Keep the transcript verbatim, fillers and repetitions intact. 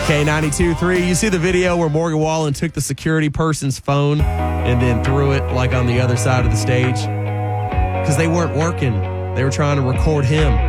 K ninety-two point three. You see the video where Morgan Wallen took the security person's phone and then threw it like on the other side of the stage? Because they weren't working. They were trying to record him.